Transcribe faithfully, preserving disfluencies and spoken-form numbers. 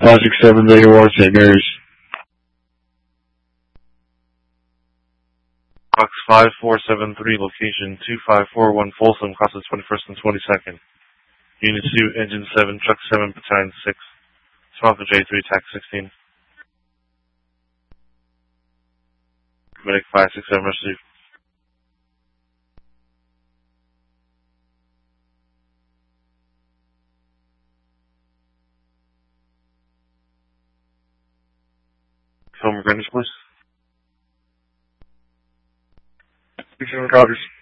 five six seven Zeta one, Saint Mary's. Fox five four seven three, location two five four one Folsom, crosses twenty-first and twenty-second. Unit two, Engine seven, Truck seven, Battalion six. Swamp J three, Tax sixteen. Medic five six seven, receive. Film Greenwich, please. six seven Coders.